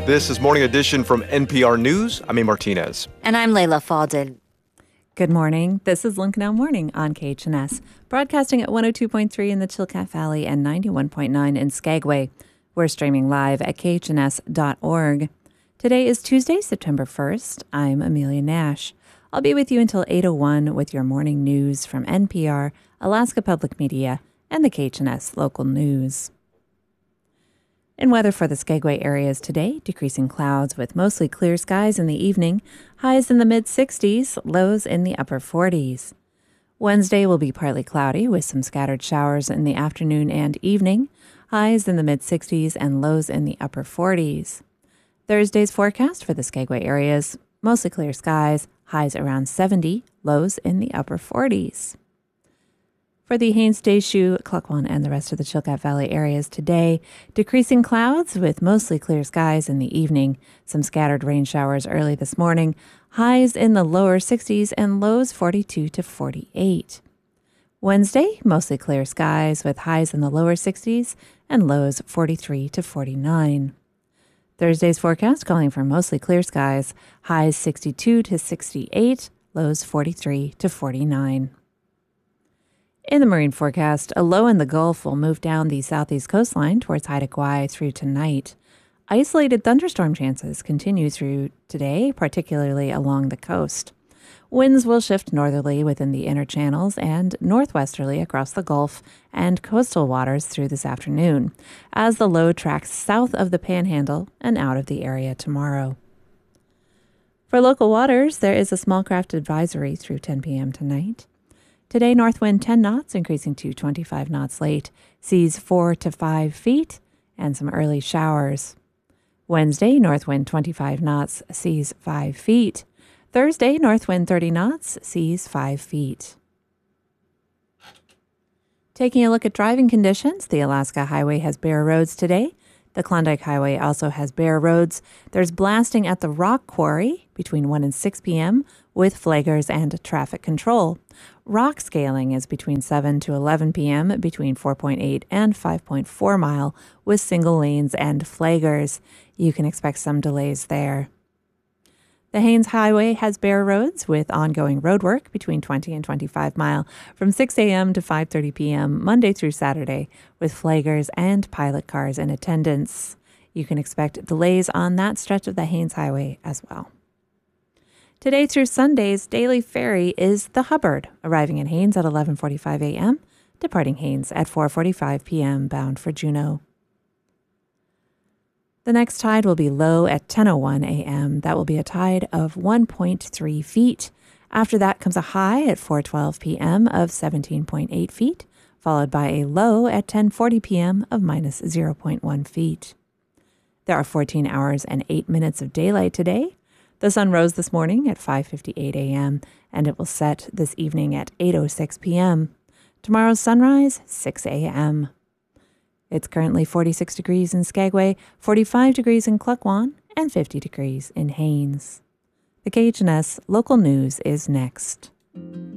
This is Morning Edition from NPR News. I'm A. Martinez. And I'm Layla Faldin. Good morning. This is Lincoln Now Morning on KHNS, broadcasting at 102.3 in the Chilkat Valley and 91.9 in Skagway. We're streaming live at khns.org. Today is Tuesday, September 1st. I'm Amelia Nash. I'll be with you until 8:01 with your morning news from NPR, Alaska Public Media, and the KHNS Local News. In weather for the Skagway areas today, decreasing clouds with mostly clear skies in the evening, highs in the mid-60s, lows in the upper 40s. Wednesday will be partly cloudy with some scattered showers in the afternoon and evening, highs in the mid-60s and lows in the upper 40s. Thursday's forecast for the Skagway areas, mostly clear skies, highs around 70, lows in the upper 40s. For the Haines, Deschutes, Klukwan, and the rest of the Chilkat Valley areas today, decreasing clouds with mostly clear skies in the evening, some scattered rain showers early this morning, highs in the lower 60s and lows 42 to 48. Wednesday, mostly clear skies with highs in the lower 60s and lows 43 to 49. Thursday's forecast calling for mostly clear skies, highs 62 to 68, lows 43 to 49. In the marine forecast, a low in the Gulf will move down the southeast coastline towards Haida Gwaii through tonight. Isolated thunderstorm chances continue through today, particularly along the coast. Winds will shift northerly within the inner channels and northwesterly across the Gulf and coastal waters through this afternoon, as the low tracks south of the Panhandle and out of the area tomorrow. For local waters, there is a small craft advisory through 10 p.m. tonight. Today, north wind 10 knots, increasing to 25 knots late, seas 4 to 5 feet, and some early showers. Wednesday, north wind 25 knots, seas 5 feet. Thursday, north wind 30 knots, seas 5 feet. Taking a look at driving conditions, the Alaska Highway has bare roads today. The Klondike Highway also has bare roads. There's blasting at the Rock Quarry between 1 and 6 p.m. with flaggers and traffic control. Rock scaling is between 7 to 11 p.m. between 4.8 and 5.4 mile with single lanes and flaggers. You can expect some delays there. The Haines Highway has bare roads with ongoing roadwork between 20 and 25 mile from 6 a.m. to 5:30 p.m. Monday through Saturday with flaggers and pilot cars in attendance. You can expect delays on that stretch of the Haines Highway as well. Today through Sunday's daily ferry is the Hubbard, arriving in Haines at 11:45 a.m., departing Haines at 4:45 p.m. bound for Juneau. The next tide will be low at 10:01 a.m. That will be a tide of 1.3 feet. After that comes a high at 4:12 p.m. of 17.8 feet, followed by a low at 10:40 p.m. of minus 0.1 feet. There are 14 hours and 8 minutes of daylight today. The sun rose this morning at 5:58 a.m., and it will set this evening at 8:06 p.m. Tomorrow's sunrise, 6 a.m. It's currently 46 degrees in Skagway, 45 degrees in Klukwan, and 50 degrees in Haines. The KHNS Local News is next.